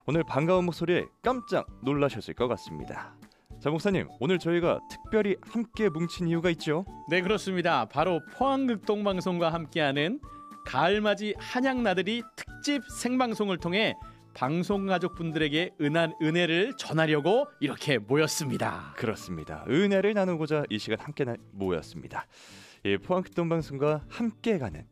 오늘 반가운 목소리에 깜짝 놀라셨을 것 같습니다. 자, 목사님, 오늘 저희가 특별히 함께 뭉친 이유가 있죠? 네, 그렇습니다. 바로 포항극동방송과 함께하는 가을맞이 한양나들이 특집 생방송을 통해 방송가족분들에게 은혜를 전하려고 이렇게 모였습니다. 그렇습니다. 은혜를 나누고자 이 시간 함께 모였습니다. 포항극동방송과 함께 가는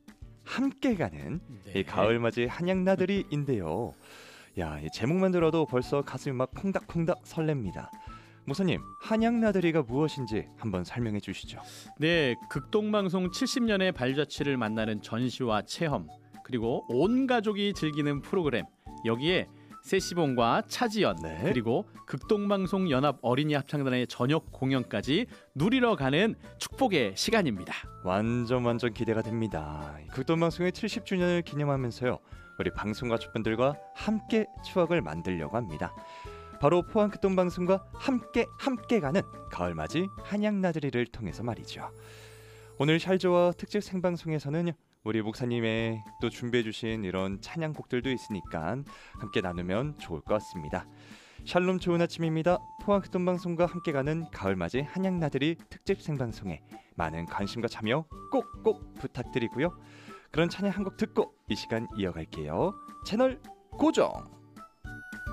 이 가을맞이 한양나들이인데요. 야, 이 제목만 들어도 벌써 가슴이 막 콩닥콩닥 설렙니다. 목사님, 한양나들이가 무엇인지 한번 설명해 주시죠. 네, 극동방송 70년의 발자취를 만나는 전시와 체험, 그리고 온 가족이 즐기는 프로그램, 여기에 세시봉과 차지연, 그리고 극동방송 연합 어린이 합창단의 저녁 공연까지 누리러 가는 축복의 시간입니다. 완전 기대가 됩니다. 극동방송의 70주년을 기념하면서요, 우리 방송가족분들과 함께 추억을 만들려고 합니다. 바로 포항 극동방송과 함께 가는 가을맞이 한양나들이를 통해서 말이죠. 오늘 샬조와 특집 생방송에서는 우리 목사님의 또 준비해주신 이런 찬양곡들도 있으니까 함께 나누면 좋을 것 같습니다. 샬롬 좋은 아침입니다. 포항 극동방송과 함께 가는 가을맞이 한양나들이 특집 생방송에 많은 관심과 참여 꼭꼭 부탁드리고요. 그런 찬양 한 곡 듣고 이 시간 이어갈게요. 채널 고정!